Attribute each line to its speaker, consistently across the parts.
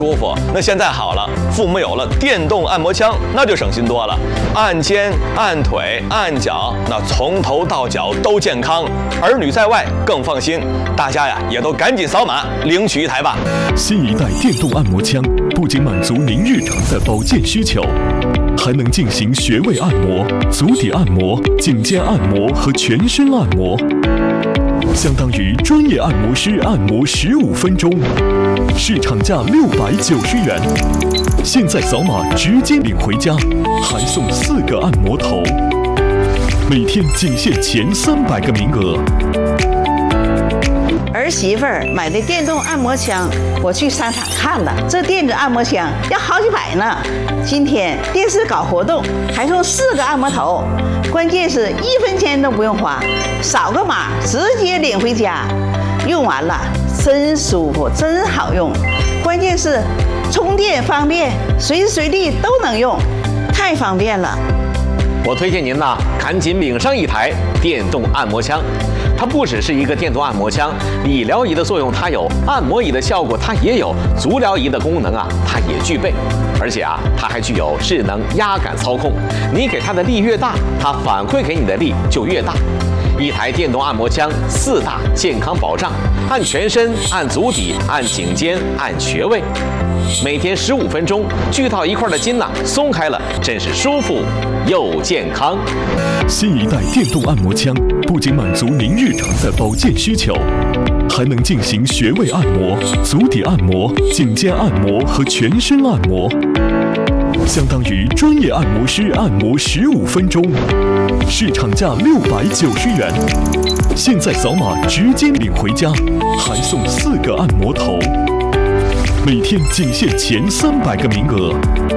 Speaker 1: 舒服。那现在好了，父母有了电动按摩枪，那就省心多了。按肩、按腿、按脚，那从头到脚都健康，儿女在外更放心。大家呀，也都赶紧扫码领取一台吧。
Speaker 2: 新一代电动按摩枪不仅满足您日常的保健需求，还能进行穴位按摩、足底按摩、颈肩按摩和全身按摩，相当于专业按摩师按摩15分钟，市场价690元。现在扫码直接领回家，还送4个按摩头，每天仅限前300个名额。
Speaker 3: 儿媳妇儿买的电动按摩枪，我去商场看了，这电子按摩枪要好几百呢。今天电视搞活动，还送4个按摩头，关键是1分钱都不用花，扫个码直接领回家。用完了真舒服，真好用，关键是充电方便，随时随地都能用，太方便了。
Speaker 4: 我推荐您呢，赶紧领上一台电动按摩枪。它不只是一个电动按摩枪，理疗仪的作用它有，按摩仪的效果它也有，足疗仪的功能啊它也具备，而且啊它还具有智能压感操控，你给它的力越大，它反馈给你的力就越大。一台电动按摩枪4大健康保障，按全身、按足底、按颈肩、按穴位，每天15分钟，聚到一块的筋松开了，真是舒服又健康。
Speaker 2: 新一代电动按摩枪不仅满足您日常的保健需求，还能进行穴位按摩、足底按摩、颈肩按摩和全身按摩，相当于专业按摩师按摩15分钟，市场价690元。现在扫码直接领回家，还送4个按摩头，每天仅限前300个名额。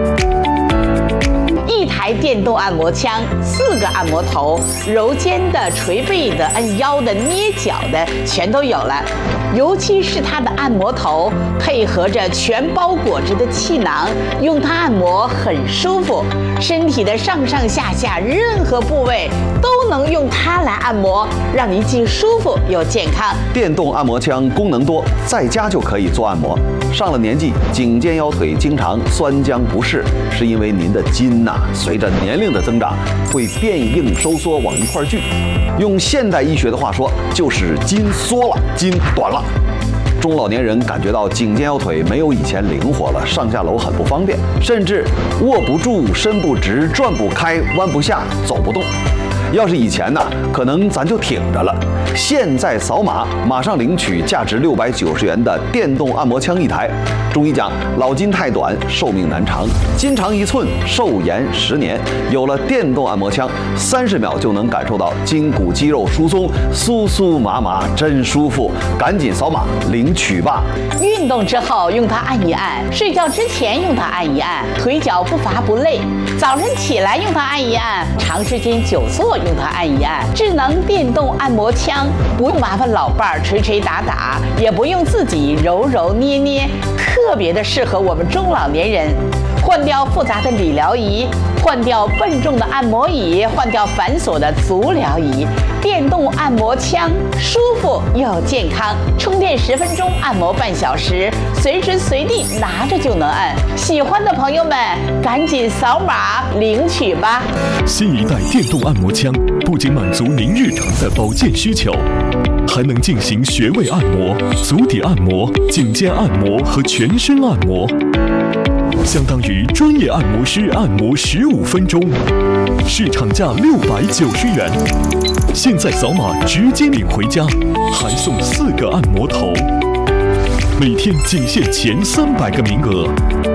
Speaker 5: 一台电动按摩枪，4个按摩头，揉肩的、捶背的、按腰的、捏脚的，全都有了。尤其是它的按摩头，配合着全包裹着的气囊，用它按摩很舒服。身体的上上下下任何部位都能用它来按摩，让您既舒服又健康。
Speaker 6: 电动按摩枪功能多，在家就可以做按摩。上了年纪，颈肩腰腿经常酸僵不适，是因为您的筋随着年龄的增长会变硬收缩往一块聚。用现代医学的话说，就是筋缩了，筋短了。中老年人感觉到颈肩腰腿没有以前灵活了，上下楼很不方便，甚至握不住、伸不直、转不开、弯不下、走不动。要是以前可能咱就挺着了。现在扫码，马上领取价值690元的电动按摩枪一台。中医讲，老筋太短，寿命难长，筋长1寸，寿延10年。有了电动按摩枪，30秒就能感受到筋骨肌肉疏松，酥酥麻麻，真舒服。赶紧扫码领取吧！
Speaker 5: 运动之后用它按一按，睡觉之前用它按一按，腿脚不乏不累。早晨起来用它按一按，长时间久坐用它按一按。智能电动按摩枪，不用麻烦老伴儿捶捶打打，也不用自己揉揉捏捏，特别的适合我们中老年人。换掉复杂的理疗仪，换掉笨重的按摩椅，换掉繁琐的足疗仪，电动按摩枪舒服又健康，充电10分钟，按摩半小时，随时随地拿着就能按。喜欢的朋友们，赶紧扫码领取吧！
Speaker 2: 新一代电动按摩枪不仅满足您日常的保健需求，还能进行穴位按摩、足底按摩、颈肩按摩和全身按摩，相当于专业按摩师按摩15分钟，市场价690元。现在扫码直接领回家，还送4个按摩头，每天仅限前300个名额。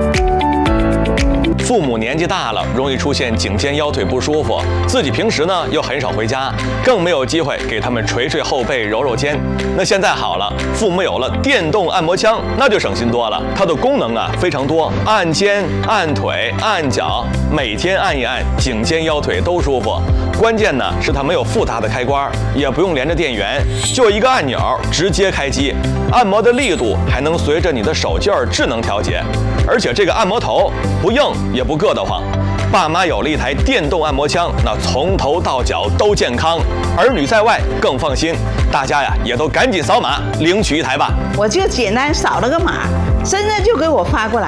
Speaker 1: 父母年纪大了，容易出现颈肩腰腿不舒服，自己平时呢又很少回家，更没有机会给他们捶捶后背、揉揉肩。那现在好了，父母有了电动按摩枪，那就省心多了。它的功能非常多，按肩、按腿、按脚，每天按一按，颈肩腰腿都舒服。关键呢是它没有复杂的开关，也不用连着电源，就一个按钮直接开机。按摩的力度还能随着你的手劲儿智能调节，而且这个按摩头不硬也不硌得慌。爸妈有了一台电动按摩枪，那从头到脚都健康，儿女在外更放心。大家呀也都赶紧扫码领取一台吧。
Speaker 3: 我就简单扫了个码， 生了就给我发过来。